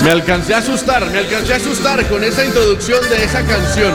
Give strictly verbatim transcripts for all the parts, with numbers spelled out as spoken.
Me alcancé a asustar, me alcancé a asustar con esa introducción de esa canción.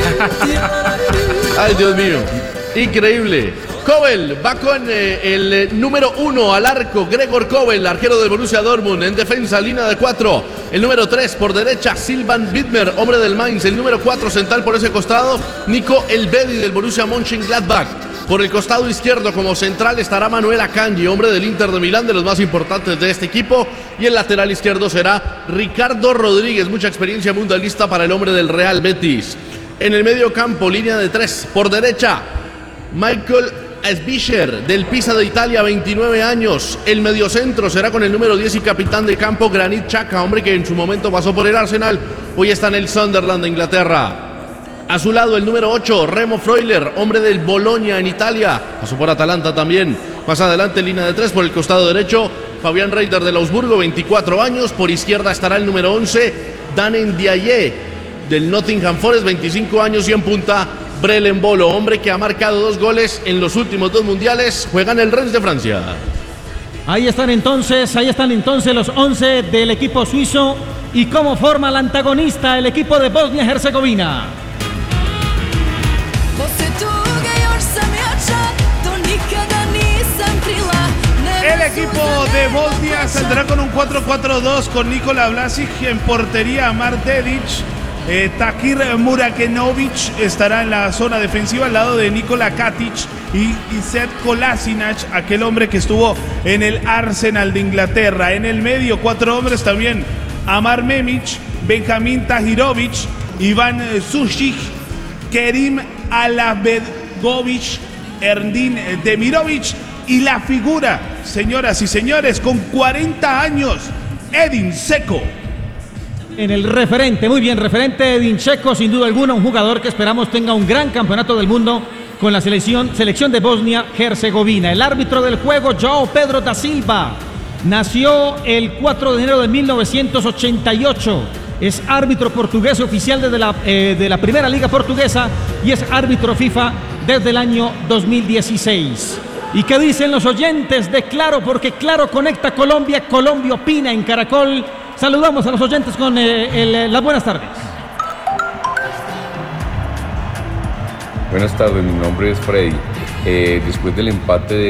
Ay, Dios mío, increíble. Kobel va con eh, el eh, número uno al arco, Gregor Kobel, arquero del Borussia Dortmund. En defensa, línea de cuatro. El número tres por derecha, Silvan Widmer, hombre del Mainz. El número cuatro central por ese costado, Nico Elvedi del Borussia Mönchengladbach. Por el costado izquierdo como central estará Manuel Akanji, hombre del Inter de Milán, de los más importantes de este equipo. Y el lateral izquierdo será Ricardo Rodríguez, mucha experiencia mundialista para el hombre del Real Betis. En el medio campo, línea de tres. Por derecha, Michael Svischer del Pisa de Italia, veintinueve años. El mediocentro será con el número diez y capitán de campo, Granit Xhaka, hombre que en su momento pasó por el Arsenal, hoy está en el Sunderland de Inglaterra. A su lado el número ocho, Remo Freuler, hombre del Bologna en Italia, pasó por Atalanta también. Más adelante, línea de tres por el costado derecho, Fabián Reiter del Augsburgo, veinticuatro años. Por izquierda estará el número once, Dan Ndiaye del Nottingham Forest, veinticinco años. Y en punta, Brelen Bolo, hombre que ha marcado dos goles en los últimos dos mundiales, juega en el Rennes de Francia. Ahí están entonces, ahí están entonces los once del equipo suizo. ¿Y cómo forma el antagonista el equipo de Bosnia-Herzegovina? El equipo de Bosnia saldrá con un cuatro cuatro dos con Nikola Vlasic en portería, Amar Dedic. Eh, Takir Murakenovic estará en la zona defensiva al lado de Nikola Katic y Izet Kolasinac, aquel hombre que estuvo en el Arsenal de Inglaterra. En el medio, cuatro hombres también: Amar Memic, Benjamin Tahirovic, Iván Sušić, Kerim Alabegovic, Erdin Demirovic y la figura, señoras y señores, con cuarenta años, Edin Dzeko. En el referente, muy bien, referente Edin Dzeko, sin duda alguna, un jugador que esperamos tenga un gran campeonato del mundo con la selección, selección de Bosnia-Herzegovina. El árbitro del juego, João Pedro da Silva, nació el cuatro de enero de mil novecientos ochenta y ocho. Es árbitro portugués oficial desde la, eh, de la Primera Liga Portuguesa y es árbitro FIFA desde el año dos mil dieciséis. ¿Y qué dicen los oyentes de Claro? Porque Claro conecta Colombia, Colombia opina en Caracol. Saludamos a los oyentes con eh, el, las buenas tardes. Buenas tardes, mi nombre es Freddy. Eh, después del empate de